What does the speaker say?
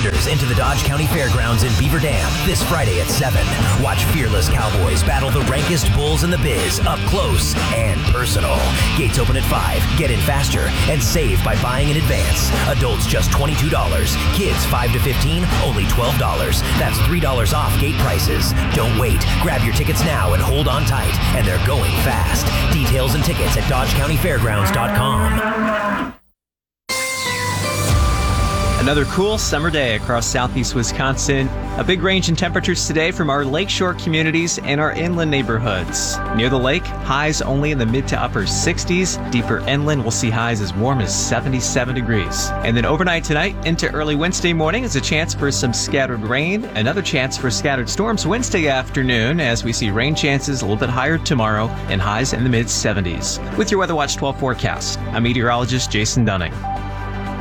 Islanders into the Dodge County Fairgrounds in Beaver Dam this Friday at 7. Watch fearless Cowboys battle the rankest bulls in the biz up close and personal. Gates open at 5. Get in faster and save by buying in advance. Adults just $22. Kids 5 to 15, only $12. That's $3 off gate prices. Don't wait. Grab your tickets now and hold on tight. And they're going fast. Details and tickets at DodgeCountyFairgrounds.com. Another cool summer day across southeast Wisconsin. A big range in temperatures today from our lakeshore communities and our inland neighborhoods. Near the lake, highs only in the mid to upper 60s. Deeper inland, we'll see highs as warm as 77 degrees. And then overnight tonight into early Wednesday morning is a chance for some scattered rain. Another chance for scattered storms Wednesday afternoon as we see rain chances a little bit higher tomorrow and highs in the mid 70s. With your Weather Watch 12 forecast, I'm meteorologist Jason Dunning.